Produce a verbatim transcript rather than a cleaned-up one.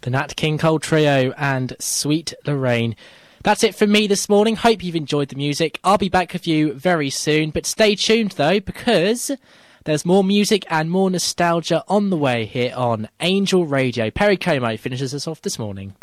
The Nat King Cole Trio and Sweet Lorraine. That's it from me this morning. Hope you've enjoyed the music. I'll be back with you very soon, but stay tuned though, because there's more music and more nostalgia on the way here on Angel Radio. Perry Como finishes us off this morning.